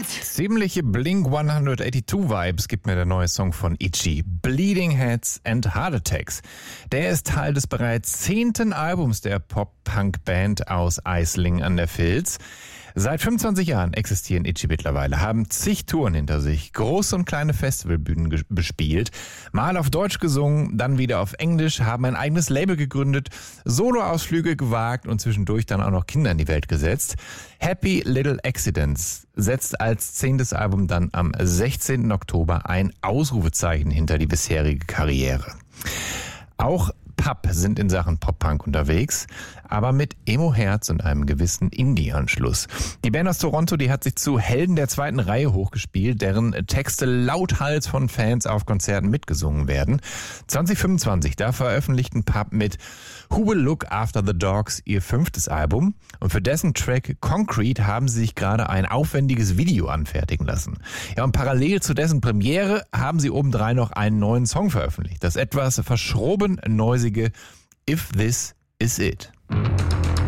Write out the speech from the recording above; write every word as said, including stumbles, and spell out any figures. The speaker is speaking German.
Ziemliche Blink hundertachtzig-Vibes gibt mir der neue Song von Itchy, Bleeding Heads and Heart Attacks. Der ist Teil des bereits zehnten Albums der Pop-Punk-Band aus Eislingen an der Vils. Seit fünfundzwanzig Jahren existieren Itchy mittlerweile, haben zig Touren hinter sich, große und kleine Festivalbühnen ge- bespielt, mal auf Deutsch gesungen, dann wieder auf Englisch, haben ein eigenes Label gegründet, Soloausflüge gewagt und zwischendurch dann auch noch Kinder in die Welt gesetzt. Happy Little Accidents setzt als zehntes Album dann am sechzehnten Oktober ein Ausrufezeichen hinter die bisherige Karriere. Auch Pub sind in Sachen Pop-Punk unterwegs, aber mit Emo-Herz und einem gewissen Indie-Anschluss. Die Band aus Toronto, die hat sich zu Helden der zweiten Reihe hochgespielt, deren Texte lauthals von Fans auf Konzerten mitgesungen werden. zwanzig fünfundzwanzig, da veröffentlichten Pub mit Who Will Look After the Dogs ihr fünftes Album und für dessen Track Concrete haben sie sich gerade ein aufwendiges Video anfertigen lassen. Ja, und parallel zu dessen Premiere haben sie obendrein noch einen neuen Song veröffentlicht. Das etwas verschroben neusige If This Is It.